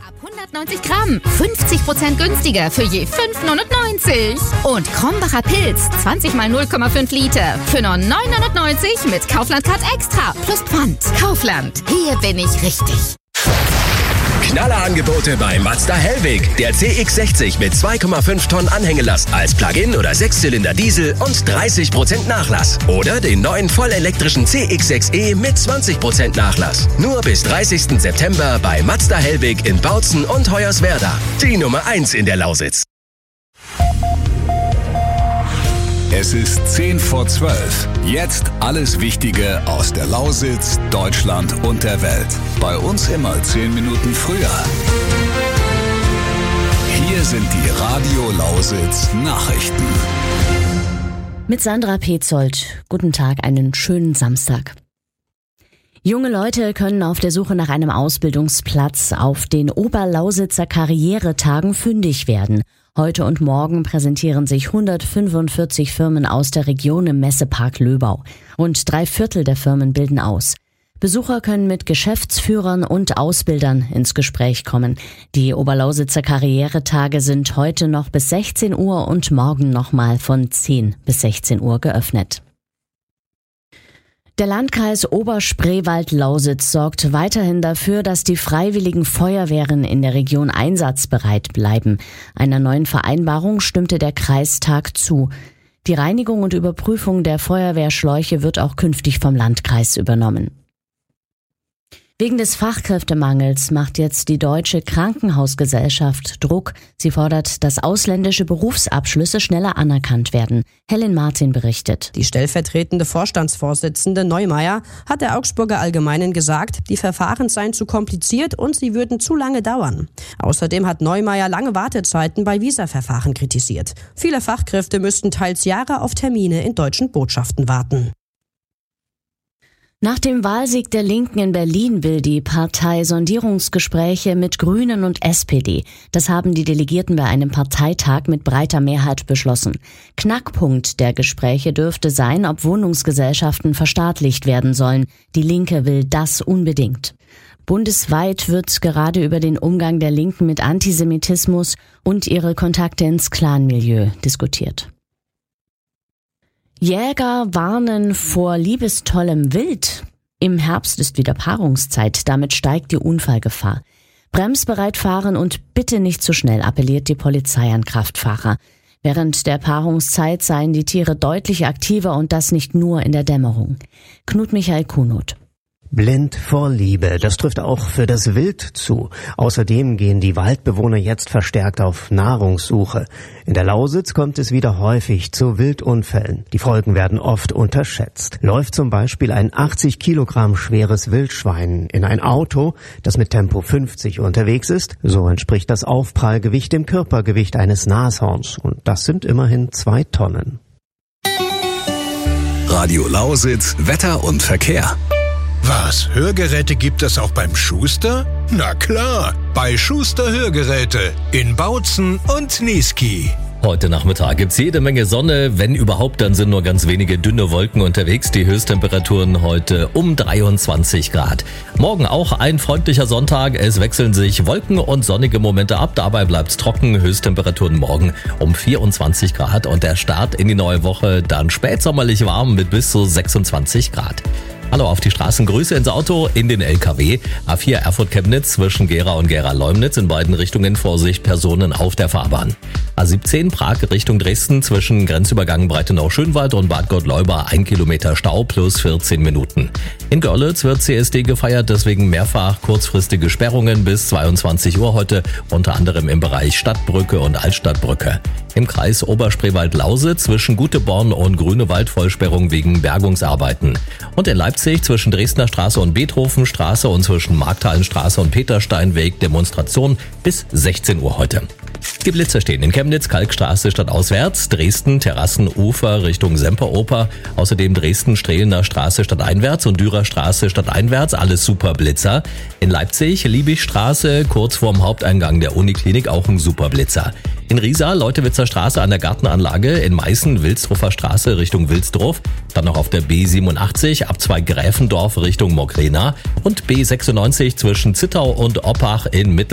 Ab 190 Gramm, 50% günstiger für je 5,99. Und Krombacher Pilz, 20 mal 0,5 Liter für nur 9,99 mit Kaufland-Card Extra plus Pfand. Kaufland, hier bin ich richtig. Knallerangebote bei Mazda Hellwig. Der CX-60 mit 2,5 Tonnen Anhängelast als Plug-in oder 6-Zylinder Diesel und 30% Nachlass. Oder den neuen vollelektrischen CX-6e mit 20% Nachlass. Nur bis 30. September bei Mazda Hellwig in Bautzen und Hoyerswerda. Die Nummer 1 in der Lausitz. Es ist 10:10. Jetzt alles Wichtige aus der Lausitz, Deutschland und der Welt. Bei uns immer 10 Minuten früher. Hier sind die Radio Lausitz Nachrichten. Mit Sandra Petzold. Guten Tag, einen schönen Samstag. Junge Leute können auf der Suche nach einem Ausbildungsplatz auf den Oberlausitzer Karrieretagen fündig werden. Heute und morgen präsentieren sich 145 Firmen aus der Region im Messepark Löbau. Rund 3/4 der Firmen bilden aus. Besucher können mit Geschäftsführern und Ausbildern ins Gespräch kommen. Die Oberlausitzer Karrieretage sind heute noch bis 16 Uhr und morgen nochmal von 10 bis 16 Uhr geöffnet. Der Landkreis Oberspreewald-Lausitz sorgt weiterhin dafür, dass die freiwilligen Feuerwehren in der Region einsatzbereit bleiben. Einer neuen Vereinbarung stimmte der Kreistag zu. Die Reinigung und Überprüfung der Feuerwehrschläuche wird auch künftig vom Landkreis übernommen. Wegen des Fachkräftemangels macht jetzt die Deutsche Krankenhausgesellschaft Druck. Sie fordert, dass ausländische Berufsabschlüsse schneller anerkannt werden. Helen Martin berichtet. Die stellvertretende Vorstandsvorsitzende Neumeier hat der Augsburger Allgemeinen gesagt, die Verfahren seien zu kompliziert und sie würden zu lange dauern. Außerdem hat Neumeier lange Wartezeiten bei Visaverfahren kritisiert. Viele Fachkräfte müssten teils Jahre auf Termine in deutschen Botschaften warten. Nach dem Wahlsieg der Linken in Berlin will die Partei Sondierungsgespräche mit Grünen und SPD. Das haben die Delegierten bei einem Parteitag mit breiter Mehrheit beschlossen. Knackpunkt der Gespräche dürfte sein, ob Wohnungsgesellschaften verstaatlicht werden sollen. Die Linke will das unbedingt. Bundesweit wird gerade über den Umgang der Linken mit Antisemitismus und ihre Kontakte ins Clanmilieu diskutiert. Jäger warnen vor liebestollem Wild. Im Herbst ist wieder Paarungszeit, damit steigt die Unfallgefahr. Bremsbereit fahren und bitte nicht zu schnell, appelliert die Polizei an Kraftfahrer. Während der Paarungszeit seien die Tiere deutlich aktiver und das nicht nur in der Dämmerung. Knut Michael Kuhnot. Blind vor Liebe, das trifft auch für das Wild zu. Außerdem gehen die Waldbewohner jetzt verstärkt auf Nahrungssuche. In der Lausitz kommt es wieder häufig zu Wildunfällen. Die Folgen werden oft unterschätzt. Läuft zum Beispiel ein 80 Kilogramm schweres Wildschwein in ein Auto, das mit Tempo 50 unterwegs ist, so entspricht das Aufprallgewicht dem Körpergewicht eines Nashorns. Und das sind immerhin 2 Tonnen. Radio Lausitz, Wetter und Verkehr. Was, Hörgeräte gibt es auch beim Schuster? Na klar, bei Schuster Hörgeräte in Bautzen und Niesky. Heute Nachmittag gibt's jede Menge Sonne. Wenn überhaupt, dann sind nur ganz wenige dünne Wolken unterwegs. Die Höchsttemperaturen heute um 23 Grad. Morgen auch ein freundlicher Sonntag. Es wechseln sich Wolken und sonnige Momente ab. Dabei bleibt's trocken. Höchsttemperaturen morgen um 24 Grad. Und der Start in die neue Woche dann spätsommerlich warm mit bis zu 26 Grad. Hallo auf die Straßen, Grüße ins Auto, in den LKW. A4 Erfurt-Chemnitz zwischen Gera und Gera-Leumnitz, in beiden Richtungen Vorsicht, Personen auf der Fahrbahn. A17 Prag Richtung Dresden zwischen Grenzübergang Breitenau-Schönwald und Bad Gottleuba 1 Kilometer Stau plus 14 Minuten. In Görlitz wird CSD gefeiert, deswegen mehrfach kurzfristige Sperrungen bis 22 Uhr heute, unter anderem im Bereich Stadtbrücke und Altstadtbrücke. Im Kreis Oberspreewald-Lausitz zwischen Guteborn und Grünewald Vollsperrung wegen Bergungsarbeiten. Und in Leipzig zwischen Dresdner Straße und Beethovenstraße und zwischen Markthallenstraße und Petersteinweg Demonstration bis 16 Uhr heute. Die Blitzer stehen in Chemnitz, Kalkstraße stadtauswärts, Dresden, Terrassenufer Richtung Semperoper, außerdem Dresden, Strehlener Straße stadteinwärts und Dürer Straße stadteinwärts, alles super Blitzer. In Leipzig, Liebigstraße, kurz vorm Haupteingang der Uniklinik, auch ein super Blitzer. In Riesa, Leutewitzer Straße an der Gartenanlage, in Meißen, Wilsdruffer Straße Richtung Wilsdruf, dann noch auf der B87, Abzweig Gräfendorf Richtung Mogrena und B96 zwischen Zittau und Oppach in